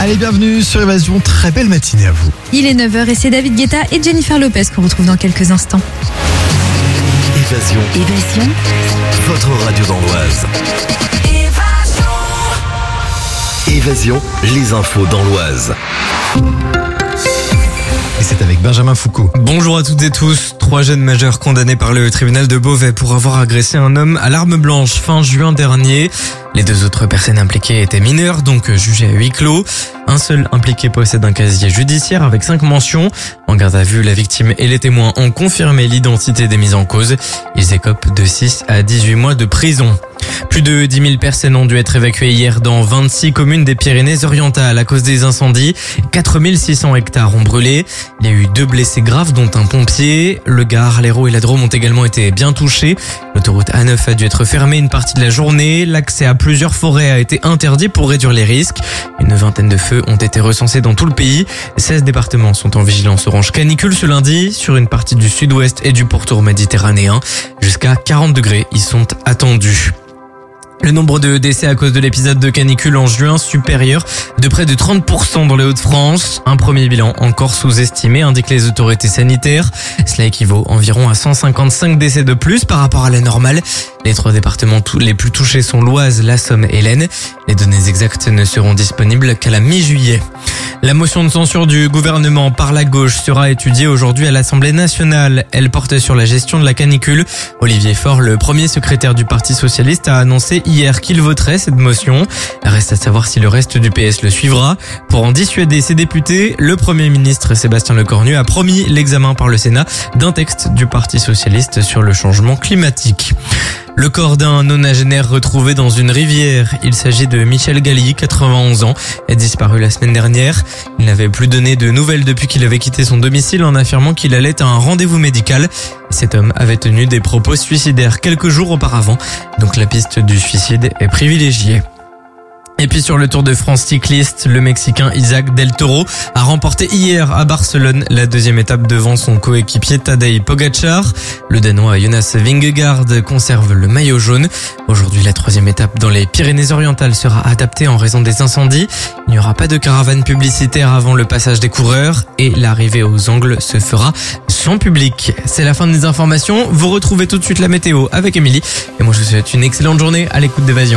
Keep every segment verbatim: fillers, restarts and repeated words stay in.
Allez, bienvenue sur Évasion, très belle matinée à vous. Il est neuf heures et c'est David Guetta et Jennifer Lopez qu'on retrouve dans quelques instants. Évasion. Évasion. Votre radio dans l'Oise. Évasion, les infos dans l'Oise. Et c'est avec Benjamin Foucault. Bonjour à toutes et tous. Trois jeunes majeurs condamnés par le tribunal de Beauvais pour avoir agressé un homme à l'arme blanche fin juin dernier. Les deux autres personnes impliquées étaient mineures, donc jugées à huis clos. Un seul impliqué possède un casier judiciaire avec cinq mentions. En garde à vue, la victime et les témoins ont confirmé l'identité des mis en cause. Ils écopent de six à dix-huit mois de prison. Plus de dix mille personnes ont dû être évacuées hier dans vingt-six communes des Pyrénées-Orientales à cause des incendies. quatre mille six cents hectares ont brûlé. Il y a eu deux blessés graves, dont un pompier. Le Gard, l'Hérault et la Drôme ont également été bien touchés. L'autoroute A neuf a dû être fermée une partie de la journée. L'accès à plusieurs forêts a été interdit pour réduire les risques. Une vingtaine de feux ont été recensés dans tout le pays. seize départements sont en vigilance orange canicule ce lundi sur une partie du sud-ouest et du pourtour méditerranéen. Jusqu'à quarante degrés y sont attendus. Le nombre de décès à cause de l'épisode de canicule en juin supérieur de près de trente pour cent dans les Hauts-de-France. Un premier bilan encore sous-estimé, indiquent les autorités sanitaires. Cela équivaut environ à cent cinquante-cinq décès de plus par rapport à la normale. Les trois départements les plus touchés sont l'Oise, la Somme et l'Aisne. Les données exactes ne seront disponibles qu'à la mi-juillet. La motion de censure du gouvernement par la gauche sera étudiée aujourd'hui à l'Assemblée nationale. Elle porte sur la gestion de la canicule. Olivier Faure, le premier secrétaire du Parti socialiste, a annoncé hier qu'il voterait cette motion. Reste à savoir si le reste du P S le suivra. Pour en dissuader ses députés, le Premier ministre Sébastien Lecornu a promis l'examen par le Sénat d'un texte du Parti socialiste sur le changement climatique. Le corps d'un nonagénaire retrouvé dans une rivière. Il s'agit de Michel Galli, quatre-vingt-onze ans, est disparu la semaine dernière. Il n'avait plus donné de nouvelles depuis qu'il avait quitté son domicile en affirmant qu'il allait à un rendez-vous médical. Cet homme avait tenu des propos suicidaires quelques jours auparavant, donc la piste du suicide est privilégiée. Et puis sur le Tour de France cycliste, le Mexicain Isaac Del Toro a remporté hier à Barcelone la deuxième étape devant son coéquipier Tadej Pogacar. Le Danois Jonas Vingegaard conserve le maillot jaune. Aujourd'hui, la troisième étape dans les Pyrénées-Orientales sera adaptée en raison des incendies. Il n'y aura pas de caravane publicitaire avant le passage des coureurs et l'arrivée aux angles se fera sans public. C'est la fin des informations. Vous retrouvez tout de suite la météo avec Émilie. Et moi, je vous souhaite une excellente journée à l'écoute d'Évasion.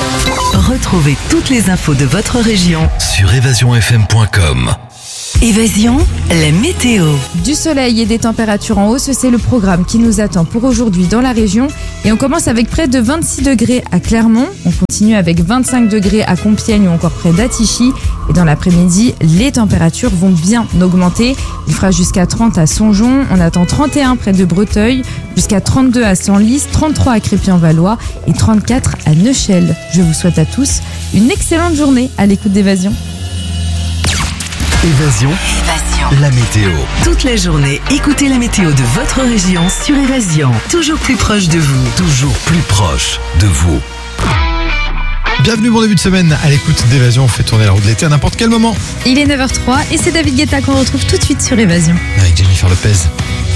Retrouvez toutes les infos de votre région Sur évasion f m point com. Évasion, la météo. Du soleil et des températures en hausse, c'est le programme qui nous attend pour aujourd'hui dans la région. Et on commence avec près de vingt-six degrés à Clermont. On continue avec vingt-cinq degrés à Compiègne ou encore près d'Attichy. Et dans l'après-midi, les températures vont bien augmenter. Il fera jusqu'à trente à Songeon. On attend trente et un près de Breteuil, jusqu'à trente-deux à Senlis, trente-trois à Crépy-en-Valois et trente-quatre à Neuchâtel. Je vous souhaite à tous une excellente journée à l'écoute d'Évasion. Évasion, Évasion. la météo. Toute la journée, écoutez la météo de votre région sur Évasion. Toujours plus proche de vous. Toujours plus proche de vous. Bienvenue, bon début de semaine à l'écoute d'Évasion. On fait tourner la roue de l'été à n'importe quel moment. Il est neuf heures zéro trois et c'est David Guetta qu'on retrouve tout de suite sur Évasion. Avec Jennifer Lopez.